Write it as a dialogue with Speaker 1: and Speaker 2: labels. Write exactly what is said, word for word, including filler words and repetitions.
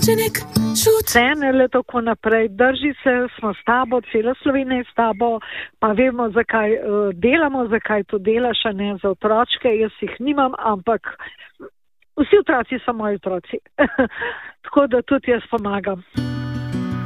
Speaker 1: Trčenek, šut.
Speaker 2: Vse ne le tako naprej, drži se, smo s tabo, cela Slovenija je s tabo, pa vemo, zakaj uh, delamo, zakaj to delaš, a ne za otročke, jaz jih nimam, ampak vsi otroci so moji otroci. Tako da tudi jaz pomagam.